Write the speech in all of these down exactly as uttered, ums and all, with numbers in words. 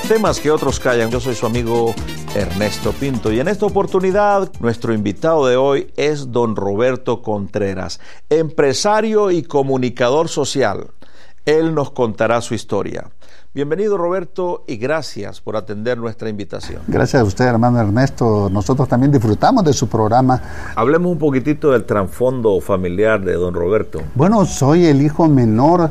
temas que otros callan. Yo soy su amigo Ernesto Pinto y en esta oportunidad nuestro invitado de hoy es don Roberto Contreras, empresario y comunicador social. Él nos contará su historia. Bienvenido, Roberto, y gracias por atender nuestra invitación. Gracias a usted, hermano Ernesto. Nosotros también disfrutamos de su programa. Hablemos un poquitito del trasfondo familiar de don Roberto. Bueno, soy el hijo menor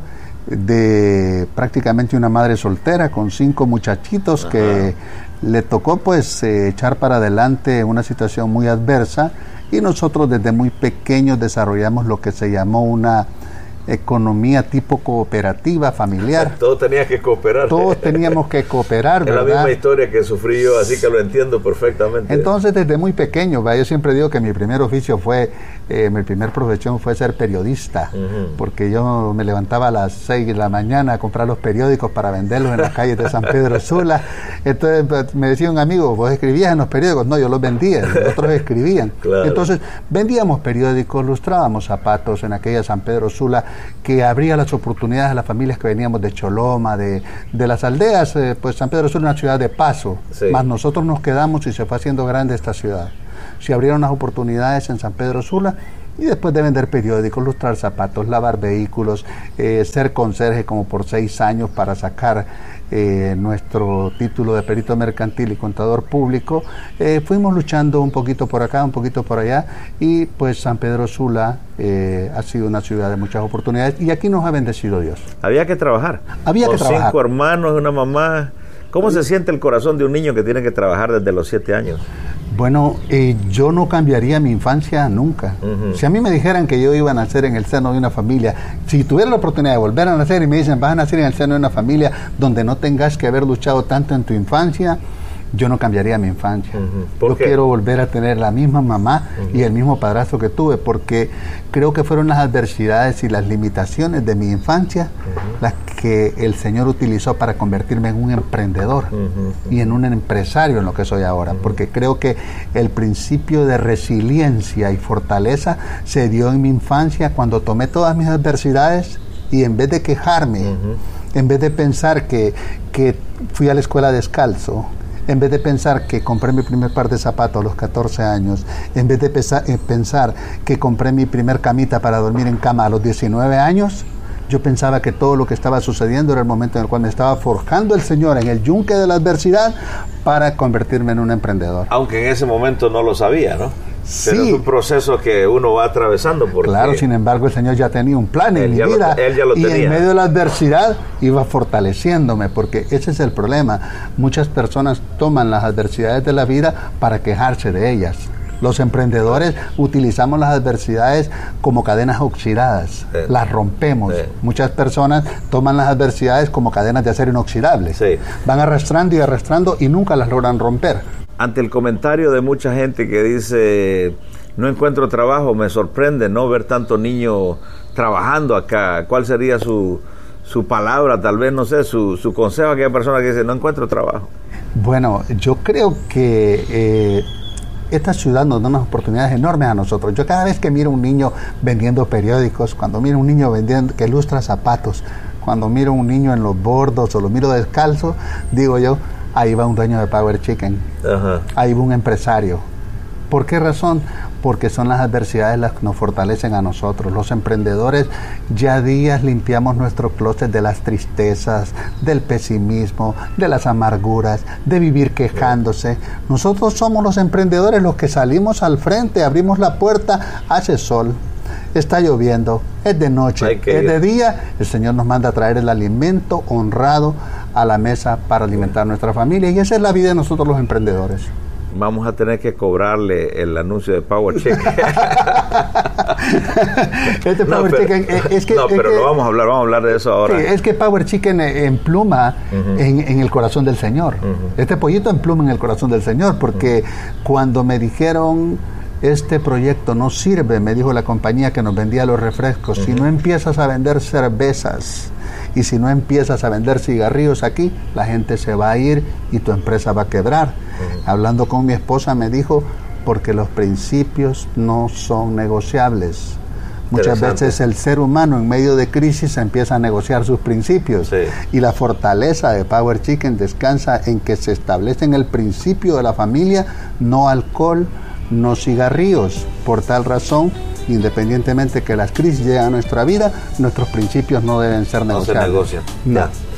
de prácticamente una madre soltera con cinco muchachitos. Ajá. Que le tocó pues eh, echar para adelante una situación muy adversa, y nosotros desde muy pequeños desarrollamos lo que se llamó una economía tipo cooperativa familiar. Todos tenían que cooperar. Todos teníamos que cooperar, es ¿verdad? La misma historia que sufrí yo, así que lo entiendo perfectamente. Entonces, desde muy pequeño, ¿va? Yo siempre digo que mi primer oficio fue, eh, mi primer profesión fue ser periodista, uh-huh. porque yo me levantaba a las seis de la mañana a comprar los periódicos para venderlos en las calles de San Pedro Sula. Entonces me decía un amigo, ¿vos escribías en los periódicos? No, yo los vendía, los otros escribían. Claro. Entonces, vendíamos periódicos, lustrábamos zapatos en aquella San Pedro Sula, que abría las oportunidades a las familias que veníamos de Choloma, de, de las aldeas. Eh, pues San Pedro Sula es una ciudad de paso, sí. Más nosotros nos quedamos y se fue haciendo grande esta ciudad. Se abrieron las oportunidades en San Pedro Sula, y después de vender periódicos, lustrar zapatos, lavar vehículos, eh, ser conserje como por seis años para sacar eh, nuestro título de perito mercantil y contador público, eh, fuimos luchando un poquito por acá, un poquito por allá, y pues San Pedro Sula eh, ha sido una ciudad de muchas oportunidades, y aquí nos ha bendecido Dios. Había que trabajar. Había Con que trabajar. Cinco hermanos, una mamá. ¿Cómo se siente el corazón de un niño que tiene que trabajar desde los siete años? Bueno, eh, yo no cambiaría mi infancia nunca. Uh-huh. Si a mí me dijeran que yo iba a nacer en el seno de una familia, si tuviera la oportunidad de volver a nacer y me dicen, vas a nacer en el seno de una familia donde no tengas que haber luchado tanto en tu infancia, yo no cambiaría mi infancia. Uh-huh. Yo qué? quiero volver a tener la misma mamá uh-huh. y el mismo padrastro que tuve, porque creo que fueron las adversidades y las limitaciones de mi infancia uh-huh. las que el Señor utilizó para convertirme en un emprendedor uh-huh. y en un empresario en lo que soy ahora, uh-huh. porque creo que el principio de resiliencia y fortaleza se dio en mi infancia cuando tomé todas mis adversidades y en vez de quejarme, uh-huh. en vez de pensar que, que fui a la escuela descalzo, en vez de pensar que compré mi primer par de zapatos a los catorce años, en vez de pesa, eh, pensar que compré mi primer camita para dormir en cama a los diecinueve años, yo pensaba que todo lo que estaba sucediendo era el momento en el cual me estaba forjando el Señor en el yunque de la adversidad para convertirme en un emprendedor. Aunque en ese momento no lo sabía, ¿no? Sí. Pero es un proceso que uno va atravesando. Porque claro, sin embargo, el Señor ya tenía un plan en mi vida. Lo, él ya lo y tenía. En medio de la adversidad iba fortaleciéndome, porque ese es el problema. Muchas personas toman las adversidades de la vida para quejarse de ellas. Los emprendedores utilizamos las adversidades como cadenas oxidadas, sí. las rompemos. Sí. Muchas personas toman las adversidades como cadenas de acero inoxidable. Sí. Van arrastrando y arrastrando y nunca las logran romper. Ante el comentario de mucha gente que dice, no encuentro trabajo, me sorprende no ver tanto niño trabajando acá. ¿Cuál sería su, su palabra, tal vez, no sé, su, su consejo a aquella persona que dice, no encuentro trabajo? Bueno, yo creo que eh, esta ciudad nos da unas oportunidades enormes a nosotros. Yo cada vez que miro un niño vendiendo periódicos, cuando miro un niño vendiendo que lustra zapatos, cuando miro un niño en los bordos o lo miro descalzo, digo yo, ahí va un dueño de Power Chicken, uh-huh. ahí va un empresario. ¿Por qué razón? Porque son las adversidades las que nos fortalecen a nosotros. Los emprendedores ya días limpiamos nuestro closet de las tristezas, del pesimismo, de las amarguras, de vivir quejándose. Nosotros somos los emprendedores los que salimos al frente, abrimos la puerta, hace sol, está lloviendo, es de noche, es de día, el Señor nos manda a traer el alimento honrado a la mesa para alimentar nuestra familia, y esa es la vida de nosotros los emprendedores. Vamos a tener que cobrarle el anuncio de Power Chicken. este no, Power pero, Chicken es, es que... No, es pero que, lo vamos a hablar, vamos a hablar de eso ahora. Sí, es que Power Chicken empluma uh-huh. en, en el corazón del Señor. Uh-huh. Este pollito empluma en el corazón del Señor, porque uh-huh. cuando me dijeron, este proyecto no sirve, me dijo la compañía que nos vendía los refrescos, uh-huh. si no empiezas a vender cervezas, y si no empiezas a vender cigarrillos aquí, la gente se va a ir y tu empresa va a quebrar. Uh-huh. Hablando con mi esposa me dijo, porque los principios no son negociables. Muchas veces el ser humano en medio de crisis empieza a negociar sus principios. Sí. Y la fortaleza de Power Chicken descansa en que se establece en el principio de la familia: no alcohol, no cigarrillos. Por tal razón, independientemente que las crisis lleguen a nuestra vida, nuestros principios no deben ser negociables. No se negocian. No. Ya.